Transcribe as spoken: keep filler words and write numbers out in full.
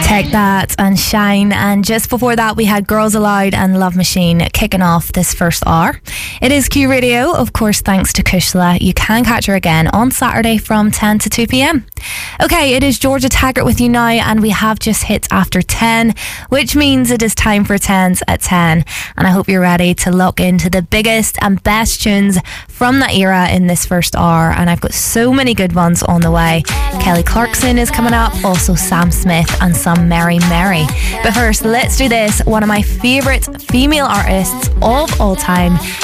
Take That and Shine, and just before that we had Girls Aloud and Love Machine kicking off this first hour. It is Q Radio, of course, thanks to Kushla. You can catch her again on Saturday from ten to two p.m. Okay, it is Georgia Taggart with you now, and we have just hit after ten, which means it is time for tens at ten, and I hope you're ready to lock into the biggest and best tunes from that era in this first hour, and I've got so many good ones on the way. Kelly Clarkson is coming up, also Sam Smith and some Mary Mary. But first, let's do this. One of my favourite female artists of all time,